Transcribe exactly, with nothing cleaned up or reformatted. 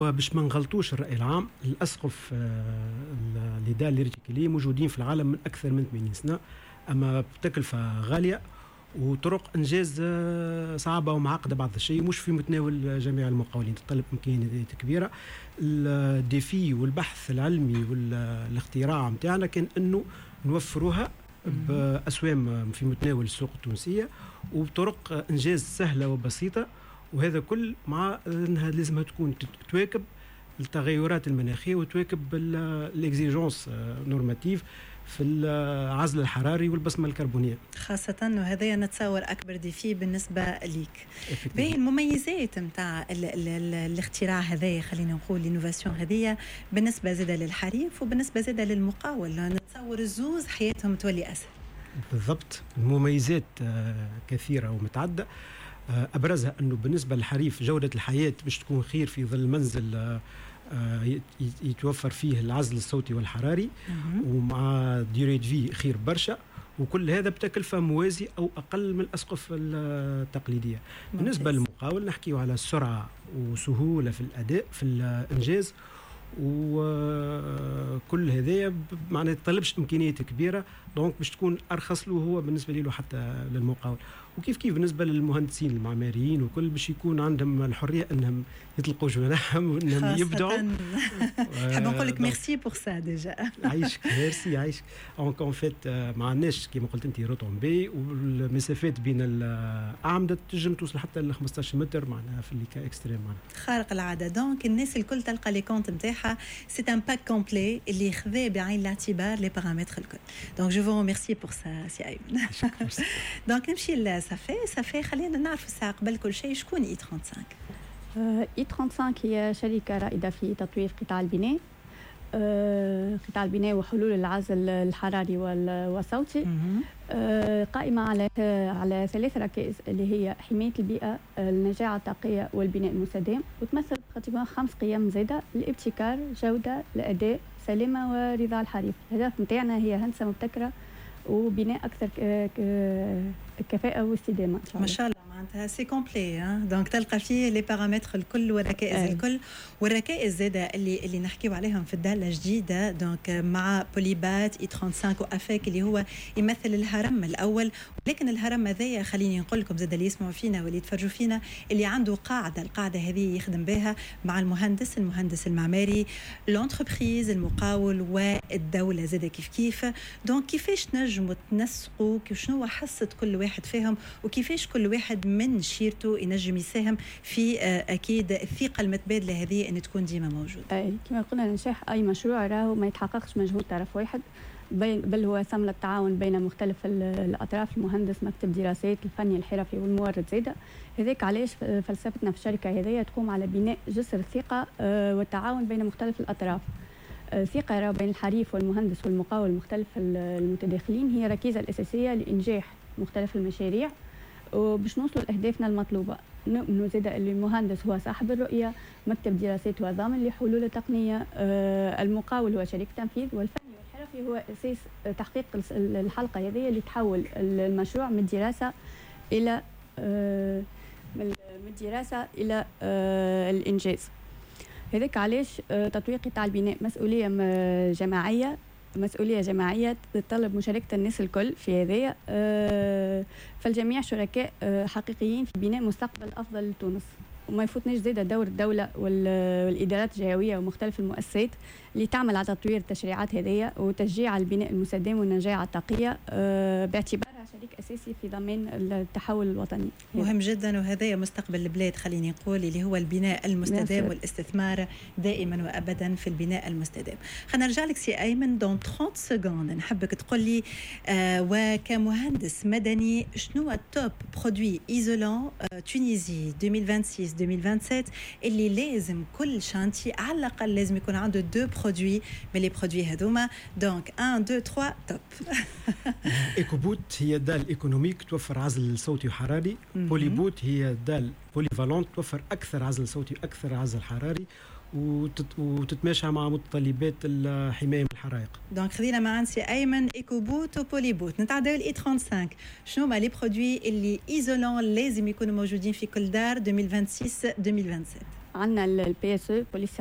باش ما نغلطوش الرأي العام، الأسقف اللي دار لي موجودين في العالم من أكثر من ثمانين سنة، أما بتكلفة غالية وطرق إنجاز صعبة ومعقدة بعض الشيء، مش في متناول جميع المقاولين، تطلب إمكانيات كبيرة. الديفي والبحث العلمي والاختراع متاعنا كان أنه نوفروها بأسوام في متناول السوق التونسية وبطرق إنجاز سهلة وبسيطة، وهذا كل مع أنها لازم تكون تواكب التغيرات المناخية وتواكب الإكزيجونس نورماتيف في العزل الحراري والبصمة الكربونية، خاصة وهذا نتصور أكبر ديفي بالنسبة ليك. باهي المميزات متاع الاختراع هذا، خلينا نقول الانوفاسيون هذه بالنسبة زادة للحريف وبالنسبة زادة للمقاول، نتصور الزوز حياتهم تولي أسهل. بالضبط، المميزات كثيرة ومتعددة، أبرزها أنه بالنسبة للحريف جودة الحياة باش تكون خير في ظل منزل يتوفر فيه العزل الصوتي والحراري، ومع ديريت في خير برشا، وكل هذا بتكلفة موازي أو أقل من الأسقف التقليدية. بالنسبة للمقاول نحكيه على السرعة وسهولة في الأداء في الإنجاز، وكل هذا معناه يتطلبش إمكانيات كبيرة، دونك باش تكون أرخص له هو بالنسبة له حتى للمقاول. وكيف كيف بالنسبة للمهندسين المعماريين وكل باش يكون عندهم الحرية أنهم يطلقوا جناحهم وأنهم يبدعوا. حاب نقول لك ميرسي بور سا ديجا. عايشك ميرسي عايشك. دونك اون فيت ما عندناش كما قلت أنت روتومبي، والمسافات بين الأعمدة تنجم توصل حتى ل خمسطاش متر معناها في اللي كا اكستريم معناها خارق العادة. دونك الناس الكل تلقى لي كونت نتاعها، سي ان باك كومبلي اللي خذا بعين الاعتبار لي بارامتر الكل. دونك جو فو ريميرسي بور سا سي ايمن. دونك نمشي لصافي صافي خلينا نعرف الساعة قبل كل شيء شكون اي خمسة وثلاثين. اي خمسة وثلاثين هي شركة رائدة في تطوير قطاع البناء، قطاع البناء وحلول العزل الحراري والصوتي، قائمة على على ثلاث ركائز اللي هي حماية البيئة، النجاعة الطاقية والبناء المستدام، وتمثل تقريبا خمس قيم زايدة: الابتكار، جودة، الأداء، سلامة ورضا الحريف. الهدف نتاعنا هي هندسة مبتكرة وبناء أكثر كفاءة واستدامة. ما شاء الله معناتها سي كومبلي. دونك تلقى فيه لي بارامتر الكل والركائز أي. الكل والركائز زاده اللي اللي نحكيو عليهم في الدالة الجديدة، دونك مع بوليبات اي خمسة وثلاثين وافاك اللي هو يمثل الهرم الأول. لكن الهرم هذايا خليني نقول لكم زاده اللي يسمعوا فينا واللي يتفرجوا فينا اللي عنده قاعدة، القاعدة هذه يخدم بها مع المهندس المهندس المعماري، لونتربريز، المقاول والدولة زاده كيف كيف. دونك كيفاش نجموا تنسقوا، شنو حصة كل واحد فيهم، وكيفاش كل واحد من شيرته ينجم يساهم في أكيد الثقة المتبادلة هذه أن تكون ديما موجودة. أي كما قلنا نجاح أي مشروع راهو ما يتحققش مجهود طرف واحد، بل هو ثمرة تعاون بين مختلف الأطراف، المهندس، مكتب دراسات، الفني، الحرفي والمورد زيادة. هذاك علاش فلسفتنا في الشركة هذه تقوم على بناء جسر الثقة والتعاون بين مختلف الأطراف. ثقة بين الحريف والمهندس والمقاول مختلف المتداخلين هي ركيزة الأساسية لإنجاح مختلف المشاريع وباش نوصلوا لأهدافنا المطلوبة. نؤمن زادة اللي المهندس هو صاحب الرؤية، مكتب دراسات هو ضامن لحلول تقنية، المقاول هو شريك تنفيذ، والفني والحرفي هو أساس تحقيق الحلقة هذه اللي تحول المشروع من الدراسة إلى من الدراسة إلى الإنجاز. هذاك علاش تطوير قطاع البناء مسؤولية جماعية مسؤولية جماعية تتطلب مشاركة الناس الكل في هذه، فالجميع شركاء حقيقيين في بناء مستقبل أفضل لتونس. وما يفوتناش زيادة دور الدولة والإدارات الجهوية ومختلف المؤسسات اللي تعمل على تطوير التشريعات هذه وتشجيع البناء المستدام والنجاعة الطاقية باعتبارها شريك أساسي في ضمان التحول الوطني. مهم جدا، وهذا مستقبل البلاد خليني نقول اللي هو البناء المستدام والاستثمار دائما وأبدا في البناء المستدام. خلينا نرجع لك سي أيمن دون ثلاثين سكوند، نحبك تقول لي آه وكمهندس مدني شنو التوب برودوي ايزولون آه تونيزي ألفين وستة وعشرين ألفين وسبعة وعشرين اللي لازم كل شانتي على الأقل لازم يكون عنده دو برودوي من لي برودوي هذوما. دونك واحد اثنين ثلاثة توب. إيكوبوت هي دال ايكونوميك توفر عزل صوتي وحراري، بوليبوت هي دال بوليفالونت توفر أكثر عزل صوتي وأكثر عزل حراري وتتماشى مع متطلبات الحماية من الحرائق. دونك خذينا معنا سي أيمن إيكوبوت وبوليبوت. نتعداو الإي خمسة وثلاثين، شنو هما لي برودوي اللي إيزولون لازم يكونوا موجودين في كل دار ألفين وستة وعشرين ألفين وسبعة وعشرين؟ عندنا البي اس او بوليس